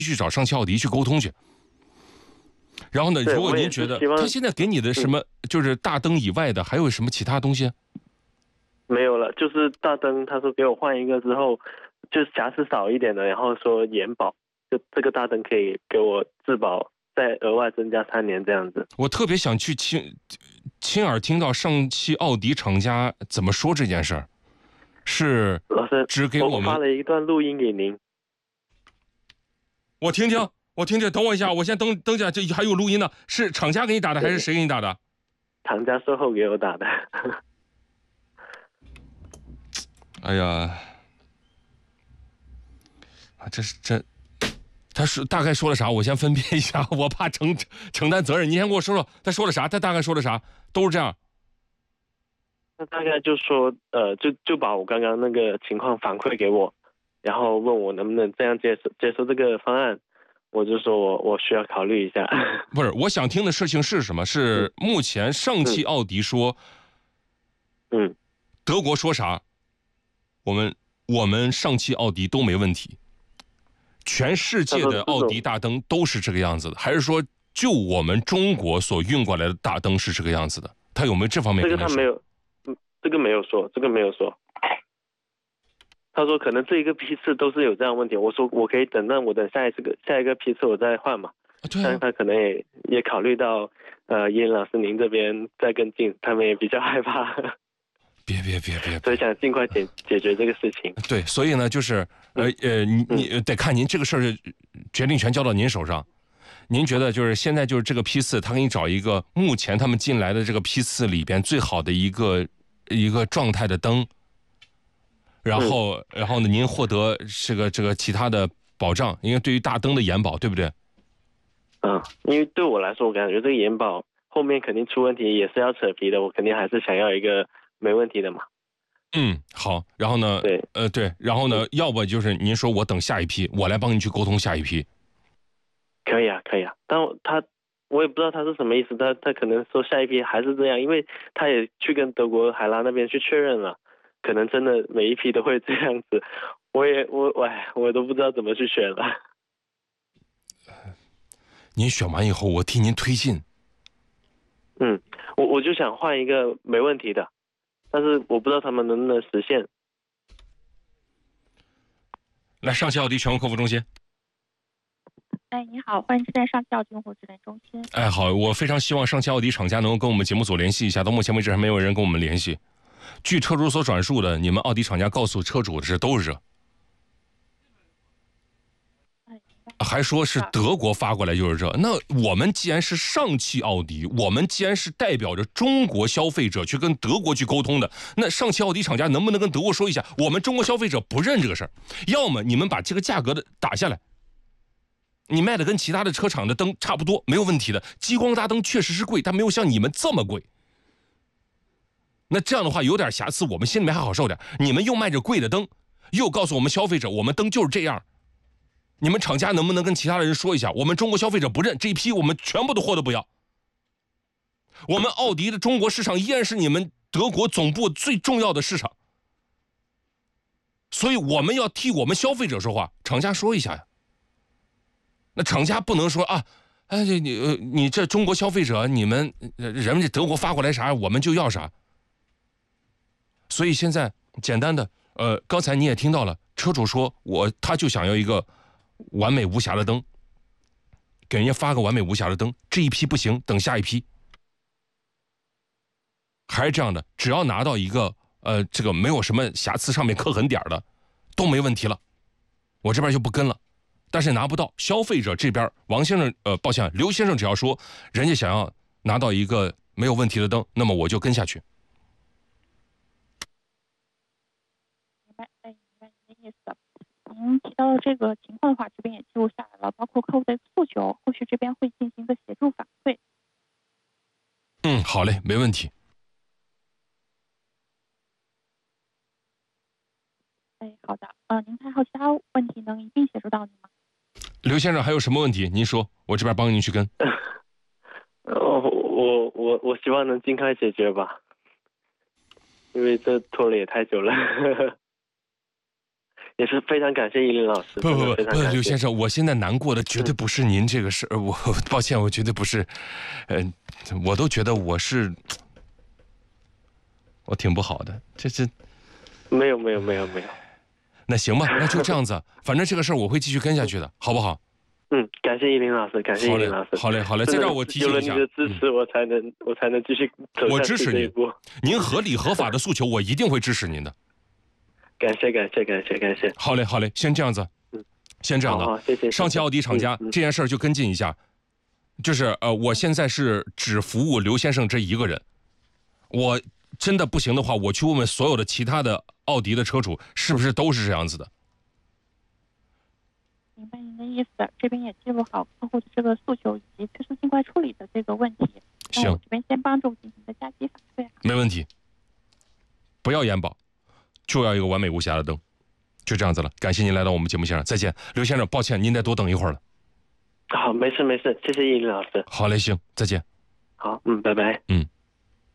去找上汽奥迪去沟通去。然后呢，如果您觉得他现在给你的什么，就是大灯以外的，还有什么其他东西？ 没有了，就是大灯，他说给我换一个之后，就瑕疵少一点的，然后说延保，就这个大灯可以给我质保再额外增加3年这样子。 我特别想去亲耳听到上汽奥迪厂家怎么说这件事儿，是老师只给我们发了一段录音给您， 我听听，等我一下，我先登一下，这还有录音呢，是厂家给你打的还是谁给你打的？ 厂家售后给我打的。 哎呀，他是大概说了啥？我先分辨一下，我怕承担责任。你先给我说说他说了啥？他大概说了啥？都是这样。 他大概就说，就把我刚刚那个情况反馈给我，然后问我能不能这样接受这个方案。我就说我需要考虑一下。 不是，我想听的事情是什么？是目前上汽奥迪说，德国说啥？我们上汽奥迪都没问题，全世界的奥迪大灯都是这个样子的，还是说就我们中国所运过来的大灯是这个样子的？他有没有这方面跟你说？ 这个他没有，这个没有说。他说可能这一个批次都是有这样问题。我说我可以等，那我等下一个批次我再换嘛。 对啊， 但是他可能也考虑到，叶老师您这边在跟进，他们也比较害怕。 别， 所以想尽快解决这个事情。 对，所以呢，就是你得看您这个事儿，决定权交到您手上。您觉得就是现在就是这个批次，他给你找一个目前他们进来的这个批次里边最好的一个状态的灯，然后呢，您获得这个其他的保障，因为对于大灯的延保，对不对？ 因为对我来说，我感觉这个延保后面肯定出问题，也是要扯皮的，我肯定还是想要一个没问题的嘛。 好，然后呢？对，然后呢？要不就是您说我等下一批，我来帮你去沟通下一批。 可以啊。但我也不知道他是什么意思，他可能说下一批还是这样，因为他也去跟德国海拉那边去确认了，可能真的每一批都会这样子。我都不知道怎么去选了。 您选完以后，我替您推进。 我就想换一个没问题的。但是我不知道他们能不能实现。 来，上汽奥迪全国客服中心。 你好，欢迎致电上汽奥迪用户指导中心。 好，我非常希望上汽奥迪厂家能够跟我们节目组联系一下，到目前为止还没有人跟我们联系。据车主所转述的，你们奥迪厂家告诉车主的是都是这。还说是德国发过来就是这，那我们既然是上汽奥迪，我们既然是代表着中国消费者去跟德国去沟通的，那上汽奥迪厂家能不能跟德国说一下，我们中国消费者不认这个事儿？要么你们把这个价格的打下来，你卖的跟其他的车厂的灯差不多，没有问题的。激光大灯确实是贵，但没有像你们这么贵。那这样的话有点瑕疵，我们心里面还好受点。你们又卖着贵的灯，又告诉我们消费者我们灯就是这样。你们厂家能不能跟其他的人说一下，我们中国消费者不认这一批，我们全部的货都不要。我们奥迪的中国市场依然是你们德国总部最重要的市场，所以我们要替我们消费者说话，厂家说一下呀。那厂家不能说啊，你这中国消费者，你们人家德国发过来啥，我们就要啥。所以现在简单的，刚才你也听到了，车主说他就想要一个完美无瑕的灯，给人家发个完美无瑕的灯，这一批不行，等下一批。还是这样的，只要拿到一个这个没有什么瑕疵，上面刻痕点的，都没问题了，我这边就不跟了。但是拿不到，消费者这边王先生抱歉，刘先生只要说人家想要拿到一个没有问题的灯，那么我就跟下去。 明白您的意思。您提到的这个情况的话，这边也记录下来了，包括客户的诉求，后续这边会进行一个协助反馈。 好嘞，没问题。 好的。您还有其他问题能一并协助到您吗？ 刘先生还有什么问题？您说，我这边帮您去跟。 我希望能尽快解决吧，因为这拖了也太久了。 也是非常感谢依林老师。 不，刘先生， 生，我现在难过的绝对不是您这个事，我抱歉，我绝对不是，我都觉得我挺不好的，这没有。 那行吧，那就这样子，反正这个事儿我会继续跟下去的，好不好？ 感谢依林老师，感谢依林老师。 好嘞，再让我提醒一下， 有了你的支持，我才能继续走下去这一步。 您合理合法的诉求，我一定会支持您的。 感谢。 好嘞，先这样子，先这样的。 好，谢谢。 上汽奥迪厂家这件事儿就跟进一下，就是我现在是只服务刘先生这一个人，我真的不行的话，我去问问所有的其他的奥迪的车主，是不是都是这样子的。 明白您的意思，这边也记录好客户的这个诉求以及催促尽快处理的这个问题。 行， 我这边先帮助进行个加急反馈。 没问题，不要延保，就要一个完美无瑕的灯，就这样子了。感谢您来到我们节目现场，再见，刘先生，抱歉您得多等一会儿了。 好，没事，谢谢依林老师。 好嘞，行，再见。 好，拜拜。